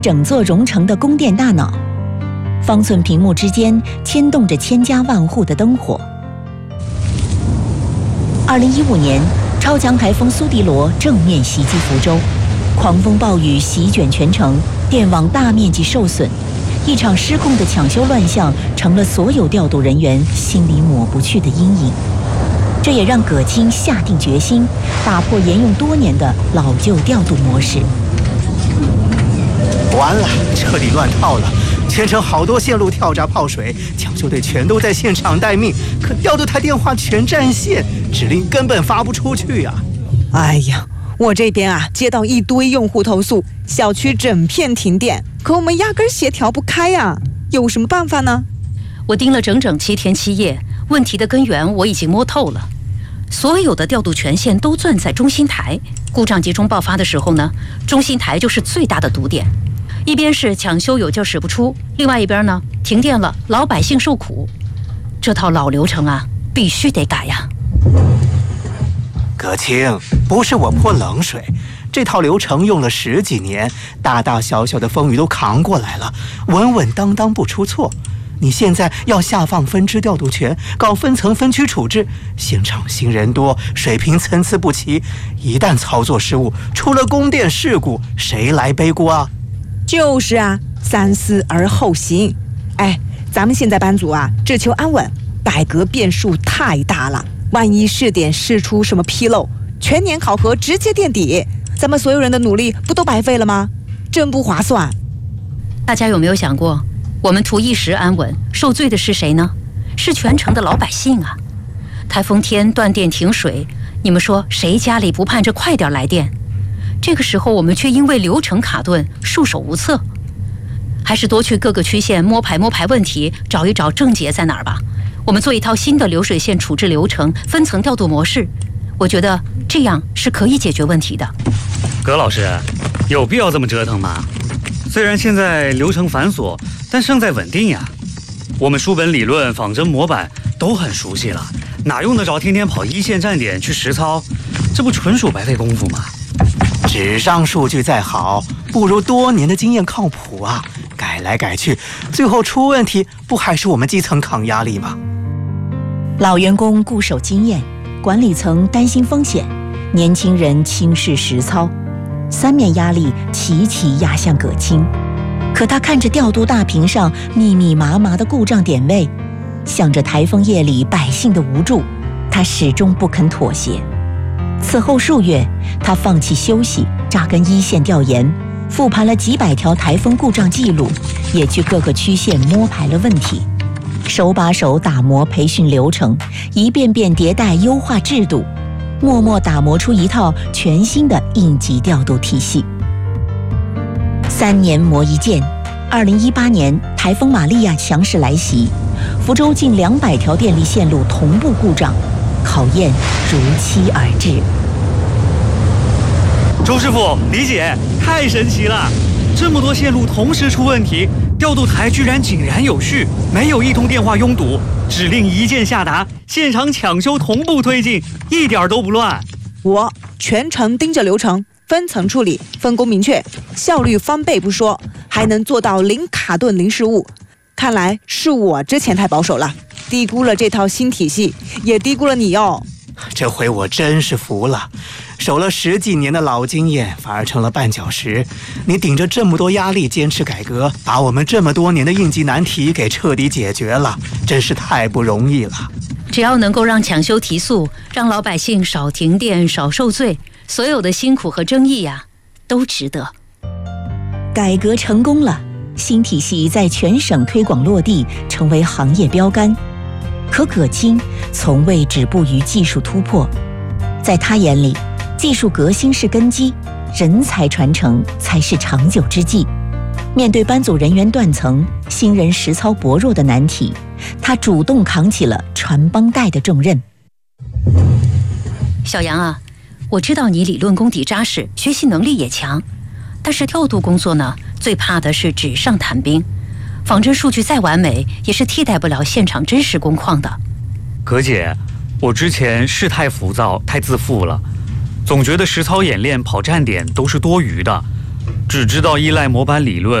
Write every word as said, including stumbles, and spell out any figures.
整座荣城的供电大脑，方寸屏幕之间牵动着千家万户的灯火。二零一五年，超强台风苏迪罗正面袭击福州，狂风暴雨席卷全城，电网大面积受损。一场失控的抢修乱象，成了所有调度人员心里抹不去的阴影。这也让葛青下定决心，打破沿用多年的老旧调度模式。 完了，彻底乱套了！全城好多线路跳闸泡水，抢修队全都在现场待命，可调度台电话全占线，指令根本发不出去啊！ 哎呀，我这边啊接到一堆用户投诉，小区整片停电，可我们压根协调不开呀，有什么办法呢？ 我盯了整整七天七夜，问题的根源我已经摸透了。所有的调度权限都攥在中心台，故障集中爆发的时候呢，中心台就是最大的堵点。一边是抢修有劲使不出，另外一边呢，停电了，老百姓受苦。这套老流程啊，必须得改呀。 葛青，不是我泼冷水，这套流程用了十几年，大大小小的风雨都扛过来了，稳稳当当不出错。你现在要下放分支调度权，搞分层分区处置，现场新人多，水平参差不齐，一旦操作失误，出了供电事故，谁来背锅啊？ 就是啊，三思而后行。哎，咱们现在班组啊，只求安稳，改革变数太大了，万一试点试出什么纰漏，全年考核直接垫底，咱们所有人的努力不都白费了吗？真不划算。 大家有没有想过，我们图一时安稳，受罪的是谁呢？是全城的老百姓啊！台风天断电停水，你们说谁家里不盼着快点来电？这个时候我们却因为流程卡顿束手无策。还是多去各个区县摸排摸排问题，找一找症结在哪儿吧。我们做一套新的流水线处置流程，分层调度模式，我觉得这样是可以解决问题的。 葛老师，有必要这么折腾吗？虽然现在流程繁琐，但胜在稳定呀。我们书本理论、仿真模板都很熟悉了，哪用得着天天跑一线站点去实操？这不纯属白费功夫吗？ 纸上数据再好，不如多年的经验靠谱啊！改来改去，最后出问题，不还是我们基层扛压力吗？ 老员工固守经验，管理层担心风险，年轻人轻视实操，三面压力齐齐压向葛青。可他看着调度大屏上密密麻麻的故障点位，想着台风夜里百姓的无助，他始终不肯妥协。此后数月，他放弃休息，扎根一线调研，复盘了几百条台风故障记录，也去各个区县摸排了问题，手把手打磨培训流程，一遍遍迭代优化制度，默默打磨出一套全新的应急调度体系。三年磨一剑，二零一八年台风玛利亚强势来袭，福州近两百条电力线路同步故障，考验如期而至。 周师傅，理解，太神奇了！这么多线路同时出问题，调度台居然井然有序，没有一通电话拥堵，指令一键下达，现场抢修同步推进，一点都不乱。 我全程盯着流程，分层处理，分工明确，效率翻倍不说，还能做到零卡顿、零失误。看来是我之前太保守了，低估了这套新体系，也低估了你哟。 这回我真是服了，守了十几年的老经验反而成了绊脚石。你顶着这么多压力坚持改革，把我们这么多年的应急难题给彻底解决了，真是太不容易了。 只要能够让抢修提速，让老百姓少停电、少受罪，所有的辛苦和争议呀、啊，都值得。 改革成功了，新体系在全省推广落地，成为行业标杆。可葛青从未止步于技术突破，在他眼里，技术革新是根基，人才传承才是长久之计。面对班组人员断层、新人实操薄弱的难题，他主动扛起了传帮带的重任。 小杨啊，我知道你理论功底扎实，学习能力也强，但是调度工作呢，最怕的是纸上谈兵。仿真数据再完美，也是替代不了现场真实工况的。 葛姐，我之前是太浮躁、太自负了，总觉得实操演练、跑站点都是多余的。 只知道依赖模板理论。